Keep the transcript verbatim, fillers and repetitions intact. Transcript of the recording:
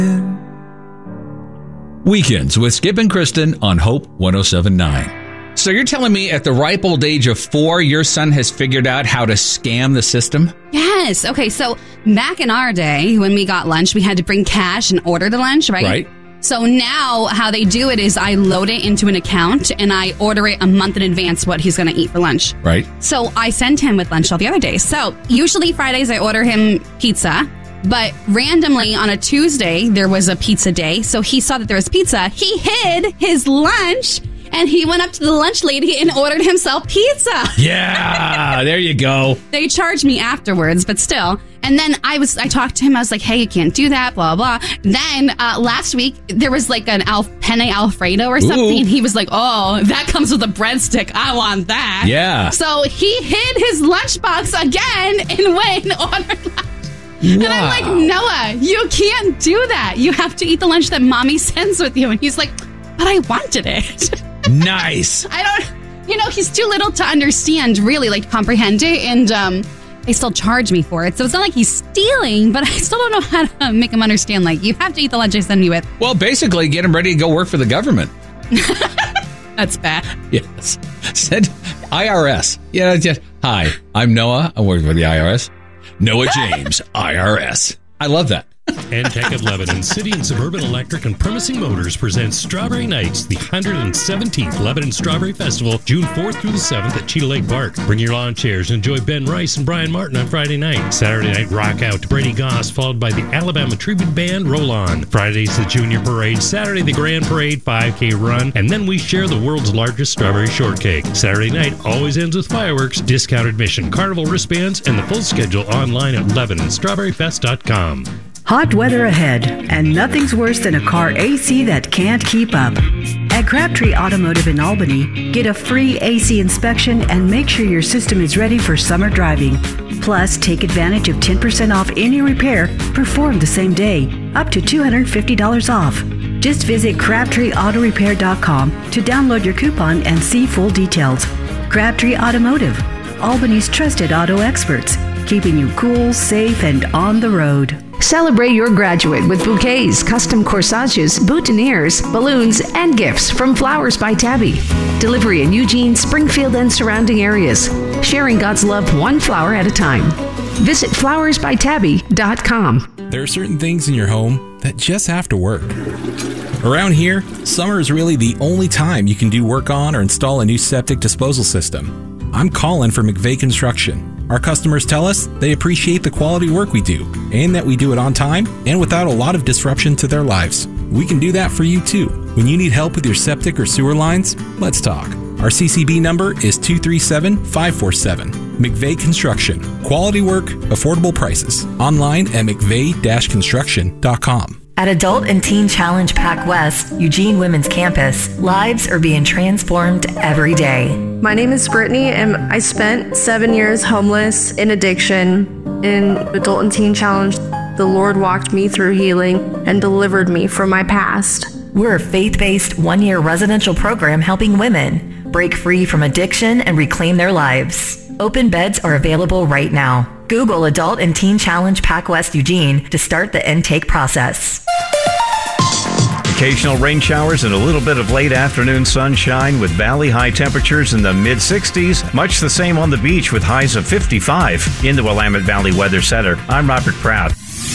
Weekends with Skip and Kristen on Hope one oh seven point nine. So you're telling me at the ripe old age of four, your son has figured out how to scam the system? Yes. Okay, so back in our day, when we got lunch, we had to bring cash and order the lunch, right? Right. So now how they do it is I load it into an account and I order it a month in advance what he's going to eat for lunch. Right. So I send him with lunch all the other days. So usually Fridays I order him pizza. But randomly on a Tuesday, there was a pizza day. So he saw that there was pizza. He hid his lunch and he went up to the lunch lady and ordered himself pizza. Yeah, there you go. They charged me afterwards, but still. And then I was, I talked to him. I was like, hey, you can't do that, blah, blah. Then uh, last week, there was like an al- penne Alfredo or something. Ooh. And he was like, oh, that comes with a breadstick. I want that. Yeah. So he hid his lunchbox again and went and ordered lunch. Wow. And I'm like, Noah, you can't do that. You have to eat the lunch that mommy sends with you. And he's like, but I wanted it. Nice. I don't, you know, he's too little to understand, really, like, comprehend it. And um, they still charge me for it. So it's not like he's stealing, but I still don't know how to make him understand, like, you have to eat the lunch I send you with. Well, basically, get him ready to go work for the government. That's bad. Yes. Send I R S. Yeah, just, hi, I'm Noah. I work for the I R S. Noah James, I R S. I love that. Antec of Lebanon, City and Suburban Electric and Premising Motors presents Strawberry Nights, the one hundred seventeenth Lebanon Strawberry Festival, June fourth through the seventh at Cheetah Lake Park. Bring your lawn chairs and enjoy Ben Rice and Brian Martin on Friday night. Saturday night, rock out to Brady Goss, followed by the Alabama Tribute Band Roll On. Friday's the Junior Parade, Saturday the Grand Parade five K Run, and then we share the world's largest strawberry shortcake. Saturday night always ends with fireworks, discount admission, carnival wristbands, and the full schedule online at lebanon strawberry fest dot com. Hot weather ahead, and nothing's worse than a car A C that can't keep up. At Crabtree Automotive in Albany, get a free A C inspection and make sure your system is ready for summer driving. Plus, take advantage of ten percent off any repair performed the same day, up to two hundred fifty dollars off. Just visit crabtree auto repair dot com to download your coupon and see full details. Crabtree Automotive, Albany's trusted auto experts, keeping you cool, safe, and on the road. Celebrate your graduate with bouquets, custom corsages, boutonnieres, balloons, and gifts from Flowers by Tabby. Delivery in Eugene, Springfield, and surrounding areas. Sharing God's love one flower at a time. Visit flowers by tabby dot com. There are certain things in your home that just have to work. Around here, summer is really the only time you can do work on or install a new septic disposal system. I'm Colin from McVeigh Construction. Our customers tell us they appreciate the quality work we do and that we do it on time and without a lot of disruption to their lives. We can do that for you too. When you need help with your septic or sewer lines, let's talk. Our C C B number is two three seven, five four seven. McVeigh Construction. Quality work, affordable prices. Online at mcveigh dash construction dot com. At Adult and Teen Challenge Pac West, Eugene Women's Campus, lives are being transformed every day. My name is Brittany, and I spent seven years homeless in addiction. In Adult and Teen Challenge, the Lord walked me through healing and delivered me from my past. We're a faith-based one-year residential program helping women break free from addiction and reclaim their lives. Open beds are available right now. Google Adult and Teen Challenge Pac West Eugene to start the intake process. Occasional rain showers and a little bit of late afternoon sunshine with valley high temperatures in the mid sixties. Much the same on the beach with highs of fifty-five. In the Willamette Valley Weather Center, I'm Robert Proud.